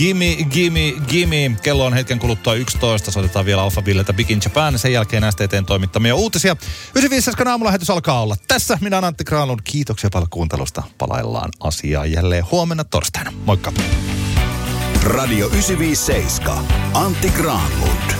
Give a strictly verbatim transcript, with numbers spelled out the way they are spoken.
Gimme, gimme, gimme. Kello on hetken kuluttua yksitoista. Soitetaan vielä Alphavilleltä Big in Japan. Sen jälkeen S T T:n toimittamia uutisia. yhdeksänkymmentäviisi aamulähetys alkaa olla tässä. Minä olen Antti Granlund. Kiitoksia paljon kuuntelusta. Palaillaan asiaa jälleen huomenna torstaina. Moikka. Radio yhdeksänsataaviisikymmentäseitsemän. Antti Granlund.